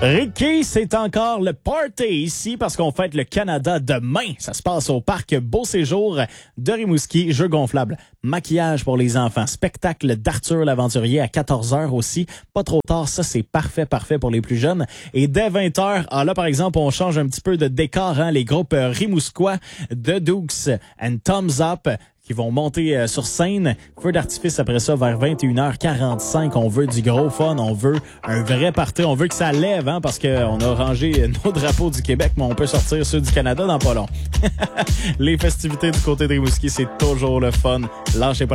Ricky, c'est encore le party ici parce qu'on fête le Canada demain. Ça se passe au parc Beau Séjour de Rimouski. Jeux gonflables, maquillage pour les enfants, spectacle d'Arthur l'Aventurier à 14h aussi. Pas trop tard, ça c'est parfait pour les plus jeunes. Et dès 20h, là par exemple, on change un petit peu de décor. Les groupes rimousquois The Dukes and Thumbs Up qui vont monter sur scène. Feu d'artifice après ça vers 21h45. On veut du gros fun, on veut un vrai party, on veut que ça lève parce qu'on a rangé nos drapeaux du Québec, mais on peut sortir ceux du Canada dans pas long. Les festivités du côté de Rimouski, c'est toujours le fun. Lâchez pas